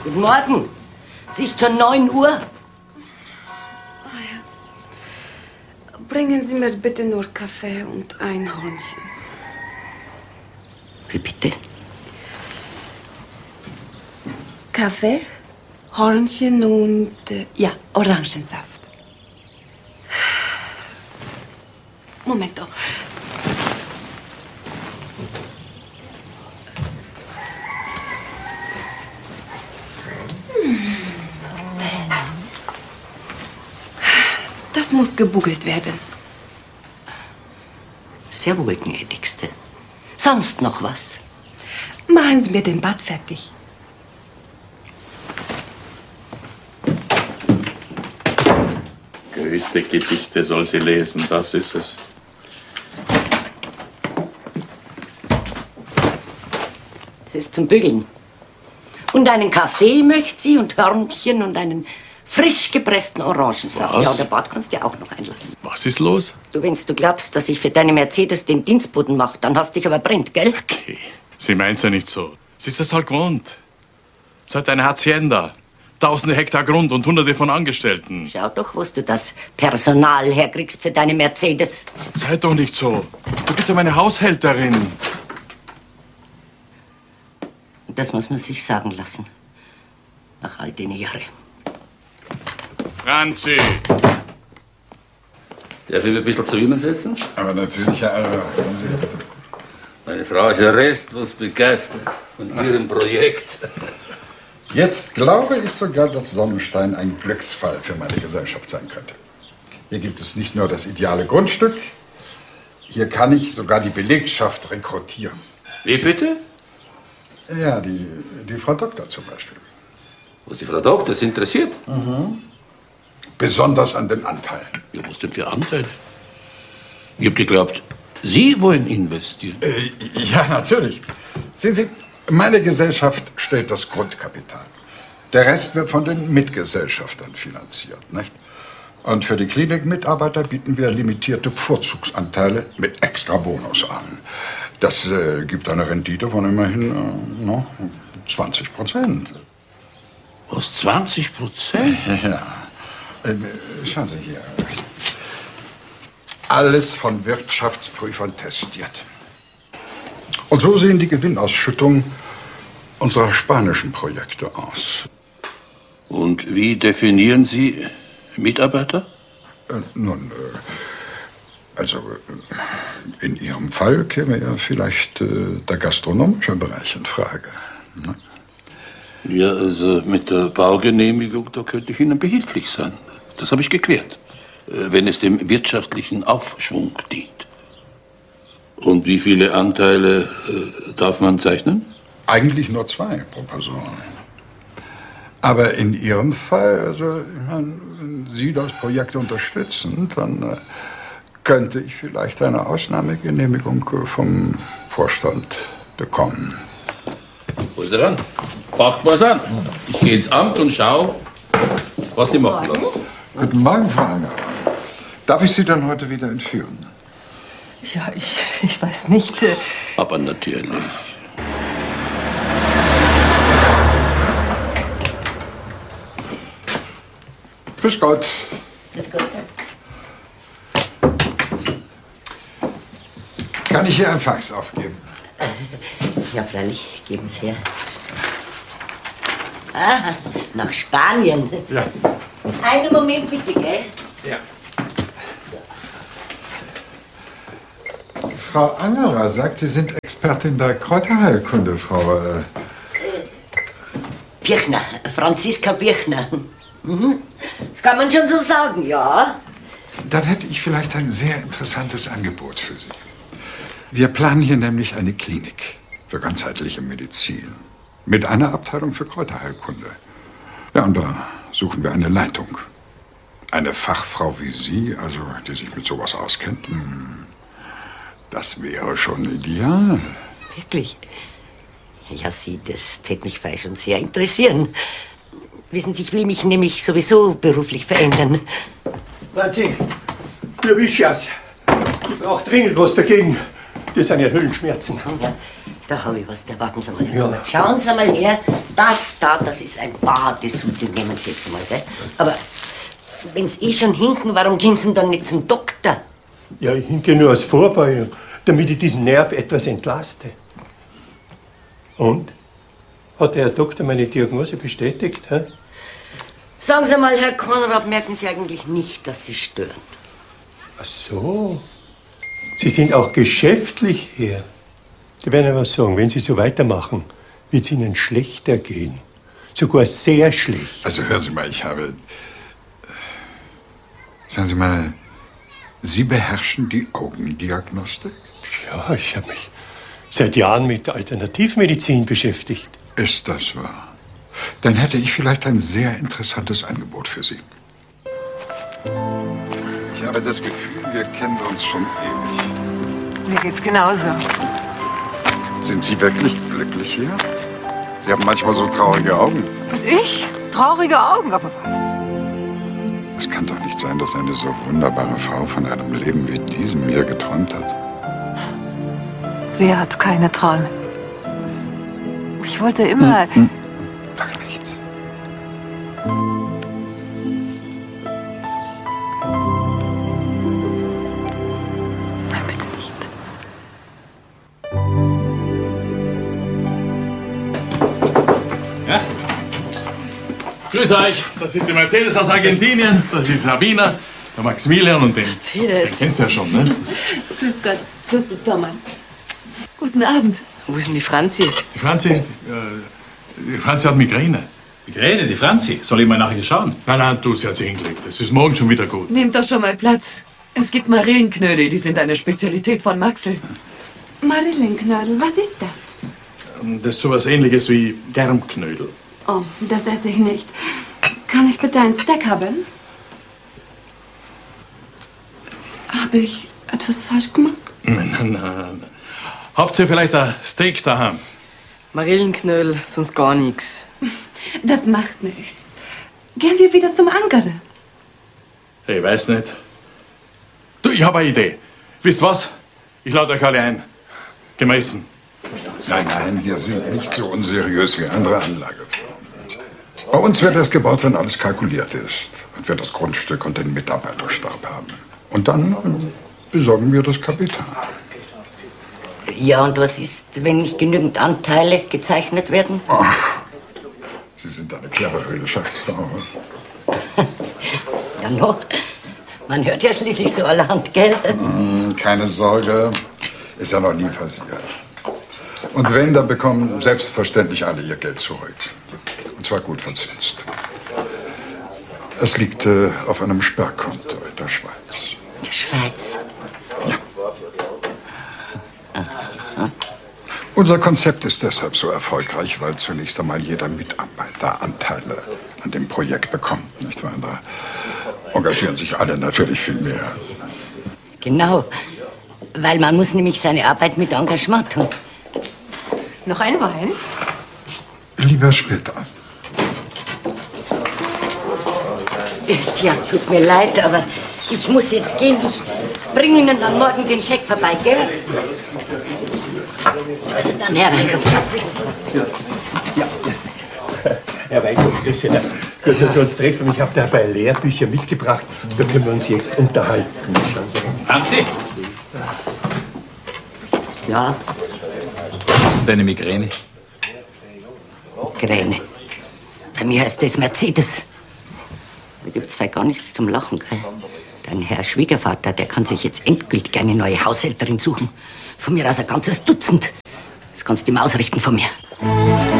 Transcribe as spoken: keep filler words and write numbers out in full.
Guten Morgen. Es ist schon neun Uhr. Bringen Sie mir bitte nur Kaffee und ein Hornchen. Wie bitte? Kaffee, Hornchen und, äh, ja, Orangensaft. Momento. Das muss gebuggelt werden. Sehr wohl, gnädigste. Sonst noch was? Machen Sie mir den Bad fertig. Goethe-Gedichte soll sie lesen, das ist es. Das ist zum Bügeln. Und einen Kaffee möchte sie und Hörnchen und einen frisch gepressten Orangensaft. Was? Ja, und der Bad kannst du dir auch noch einlassen. Was ist los? Du, wenn du glaubst, dass ich für deine Mercedes den Dienstboten mache, dann hast du dich aber brennt, gell? Okay, sie meint's ja nicht so. Sie ist das halt gewohnt. Sie hat eine Hacienda, tausende Hektar Grund und hunderte von Angestellten. Schau doch, wo du das Personal herkriegst für deine Mercedes. Sei doch nicht so. Du bist ja meine Haushälterin. Das muss man sich sagen lassen. Nach all den Jahren. Franzi! Darf ich mich ein bisschen zu Ihnen setzen? Aber natürlich, Herr Alva. Meine Frau ist ja restlos begeistert von Ihrem Projekt. Jetzt glaube ich sogar, dass Sonnenstein ein Glücksfall für meine Gesellschaft sein könnte. Hier gibt es nicht nur das ideale Grundstück, hier kann ich sogar die Belegschaft rekrutieren. Wie bitte? Ja, die, die Frau Doktor zum Beispiel. Was die Frau Doktor ist interessiert? Mhm. Besonders an den Anteilen. Ja, was denn für Anteile? Ich hab geglaubt, Sie wollen investieren. Äh, ja, natürlich. Sehen Sie, meine Gesellschaft stellt das Grundkapital. Der Rest wird von den Mitgesellschaftern finanziert, nicht? Und für die Klinikmitarbeiter bieten wir limitierte Vorzugsanteile mit extra Bonus an. Das äh, gibt eine Rendite von immerhin äh, no, zwanzig Prozent. Was, zwanzig Prozent? Ja. Äh, schauen Sie hier. Alles von Wirtschaftsprüfern testiert. Und so sehen die Gewinnausschüttungen unserer spanischen Projekte aus. Und wie definieren Sie Mitarbeiter? Äh, nun, äh, also äh, in Ihrem Fall käme ja vielleicht äh, der gastronomische Bereich in Frage. Ne? Ja, also mit der Baugenehmigung, da könnte ich Ihnen behilflich sein. Das habe ich geklärt. Äh, wenn es dem wirtschaftlichen Aufschwung dient. Und wie viele Anteile äh, darf man zeichnen? Eigentlich nur zwei pro Person. Aber in Ihrem Fall, also, ich meine, wenn Sie das Projekt unterstützen, dann äh, könnte ich vielleicht eine Ausnahmegenehmigung äh, vom Vorstand bekommen. Wo ist er dran? Packt was an. Ich gehe ins Amt und schau, was Sie machen lassen. Guten Morgen, Frau Anger. Darf ich Sie dann heute wieder entführen? Ja, ich, ich weiß nicht. Äh Aber natürlich. Grüß Gott. Grüß Gott. Kann ich hier ein Fax aufgeben? Ja, freilich, geben Sie her. Ah, nach Spanien. Ja. Einen Moment bitte, gell? Ja. Frau Angerer sagt, Sie sind Expertin der Kräuterheilkunde, Frau... Äh Birchner, Franziska Birchner. Mhm. Das kann man schon so sagen, ja. Dann hätte ich vielleicht ein sehr interessantes Angebot für Sie. Wir planen hier nämlich eine Klinik für ganzheitliche Medizin mit einer Abteilung für Kräuterheilkunde. Ja, und da suchen wir eine Leitung. Eine Fachfrau wie Sie, also die sich mit sowas auskennt, das wäre schon ideal. Wirklich? Ja, Sie, das täte mich fast schon sehr interessieren. Wissen Sie, ich will mich nämlich sowieso beruflich verändern. Franzi, mir Wischers. Ich brauche dringend was dagegen. Das sind ja Höllenschmerzen. Ja, da habe ich was. Da warten Sie mal. Ja. Schauen Sie mal her. Das da, das ist ein Badesudel, nehmen Sie jetzt mal, gell? Aber wenn Sie eh schon hinken, warum gehen Sie dann nicht zum Doktor? Ja, ich hinke nur als Vorbeugung, damit ich diesen Nerv etwas entlaste. Und? Hat der Herr Doktor meine Diagnose bestätigt? Hä? Sagen Sie mal, Herr Konrad, merken Sie eigentlich nicht, dass Sie stören? Ach so. Sie sind auch geschäftlich hier. Die werden ja was sagen, wenn Sie so weitermachen, wird es Ihnen schlechter gehen. Sogar sehr schlecht. Also hören Sie mal, ich habe... Sagen Sie mal, Sie beherrschen die Augendiagnostik? Ja, ich habe mich seit Jahren mit Alternativmedizin beschäftigt. Ist das wahr? Dann hätte ich vielleicht ein sehr interessantes Angebot für Sie. Ich habe das Gefühl, wir kennen uns schon ewig. Mir geht's genauso. Sind Sie wirklich glücklich hier? Sie haben manchmal so traurige Augen. Was, ich? Traurige Augen, aber was? Es kann doch nicht sein, dass eine so wunderbare Frau von einem Leben wie diesem hier geträumt hat. Wer hat keine Träume? Ich wollte immer... Hm, hm. Sag nichts. Nein, bitte nicht. Ja? Grüß euch, das ist die Mercedes aus Argentinien, das ist Sabina, der Maximilian und den, Mercedes. den kennst du ja schon, ne? Grüß Gott. Grüß dich, Thomas. Guten Abend. Wo ist denn die Franzi? Die Franzi, die, äh, die Franzi hat Migräne. Migräne, die Franzi. Soll ich mal nachher schauen? Nein, nein, du, sie hat sich hingelegt. Es ist morgen schon wieder gut. Nehmt doch schon mal Platz. Es gibt Marillenknödel, die sind eine Spezialität von Maxel. Marillenknödel, was ist das? Das ist sowas Ähnliches wie Germknödel. Oh, das esse ich nicht. Kann ich bitte ein Steak haben? Habe ich etwas falsch gemacht? Nein, nein, nein. Habt ihr vielleicht ein Steak daheim? Marillenknödel, sonst gar nichts. Das macht nichts. Gehen wir wieder zum Ankere. Ich weiß nicht. Du, ich habe eine Idee. Wisst was? Ich lade euch alle ein. Gemessen. Nein, nein, wir sind nicht so unseriös wie andere Anlagefirmen. Bei uns wird erst gebaut, wenn alles kalkuliert ist. Und wir das Grundstück und den Mitarbeiterstab haben. Und dann äh, besorgen wir das Kapital. Ja, und was ist, wenn nicht genügend Anteile gezeichnet werden? Ach, Sie sind eine clevere Geschäftsfrau. Ja, no. Man hört ja schließlich so allerhand, gell? Hm, keine Sorge, ist ja noch nie passiert. Und wenn, dann bekommen selbstverständlich alle ihr Geld zurück. Und zwar gut verzinst. Es liegt äh, auf einem Sperrkonto in der Schweiz. Die Schweiz? Ja. Unser Konzept ist deshalb so erfolgreich, weil zunächst einmal jeder Mitarbeiter Anteile an dem Projekt bekommt, nicht wahr? Da engagieren sich alle natürlich viel mehr. Genau, weil man muss nämlich seine Arbeit mit Engagement tun. Noch ein Wein? Lieber später. Tja, tut mir leid, aber ich muss jetzt gehen. Ich bringe Ihnen dann morgen den Scheck vorbei, gell? Also dann, Herr Weingart. Ja, ja. Herr Weingart, grüß Sie. Gut, dass wir uns treffen. Ich habe dabei Lehrbücher mitgebracht. Da können wir uns jetzt unterhalten. Franzi? Ja, Deine Migräne? Migräne. Bei mir heißt das Mercedes. Da gibt's vielleicht gar nichts zum Lachen, gell? Dein Herr Schwiegervater, der kann sich jetzt endgültig eine neue Haushälterin suchen. Von mir aus ein ganzes Dutzend. Das kannst du ihm ausrichten von mir.